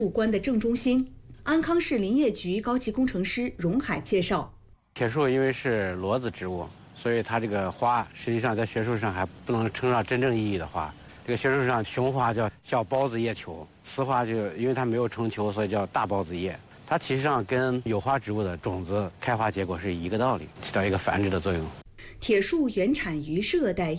物关的正中心。安康市林业局高级工程师荣海介绍， 铁树因为是裸子植物，所以它这个花实际上在学术上还不能称上真正意义的花。这个学术上雄花叫小孢子叶球，雌花就因为它没有成球，所以叫大孢子叶。它其实上跟有花植物的种子开花结果是一个道理，起到一个繁殖的作用。 铁树原产于热带